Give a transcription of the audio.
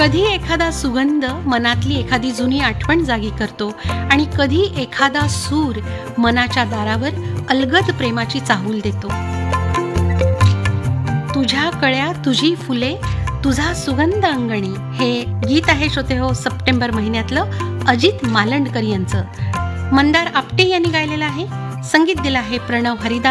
कधी एखादा सुगंध मनातली एखादी जुनी आठवण जागी करतो आणि कधी एखादा सूर मनाच्या दारावर अलगद प्रेमाची चाहूल देतो. तुझ्या कळ्या तुझी फुले तुझा सुगंध अंगणी हे गीत आहे श्रोते हो सप्टेंबर महिन्यातलं अजित मालंडकर यांचं. मंदार आपटे यांनी गायलेलं आहे. संगीत दिलं आहे प्रणव हरिदास